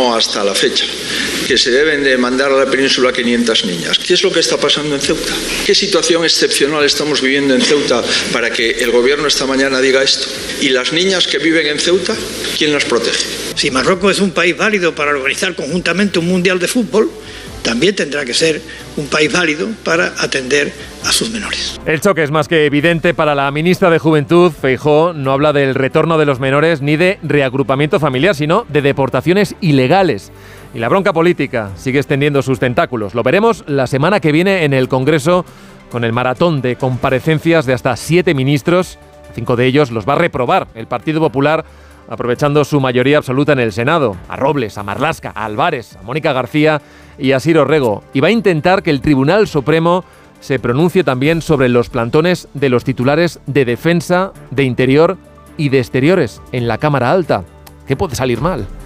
no hasta la fecha, que se deben de mandar a la península 500 niñas. ¿Qué es lo que está pasando en Ceuta? ¿Qué situación excepcional estamos viviendo en Ceuta para que el gobierno esta mañana diga esto? ¿Y las niñas que viven en Ceuta, quién las protege? Si Marruecos es un país válido para organizar conjuntamente un mundial de fútbol, también tendrá que ser un país válido para atender a sus menores. El choque es más que evidente para la ministra de Juventud. Feijóo no habla del retorno de los menores ni de reagrupamiento familiar, sino de deportaciones ilegales. Y la bronca política sigue extendiendo sus tentáculos. Lo veremos la semana que viene en el Congreso con el maratón de comparecencias de hasta 7 ministros. 5 de ellos los va a reprobar el Partido Popular, aprovechando su mayoría absoluta en el Senado. A Robles, a Marlaska, a Álvarez, a Mónica García y a Siro Rego. Y va a intentar que el Tribunal Supremo se pronuncie también sobre los plantones de los titulares de Defensa, de Interior y de Exteriores en la Cámara Alta. ¿Qué puede salir mal?